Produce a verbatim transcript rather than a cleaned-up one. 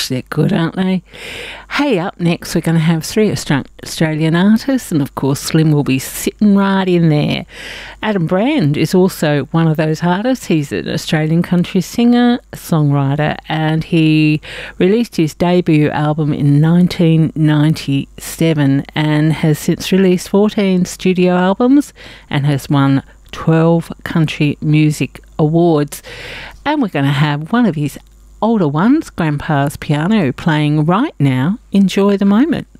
Gosh, they're good, aren't they? Hey, up next we're going to have three Austra- Australian artists, and of course Slim will be sitting right in there. Adam Brand is also one of those artists. He's an Australian country singer, songwriter, and he released his debut album in nineteen ninety-seven and has since released fourteen studio albums and has won twelve country music awards. And we're going to have one of his older ones, Grandpa's Piano, playing right now. Enjoy the moment.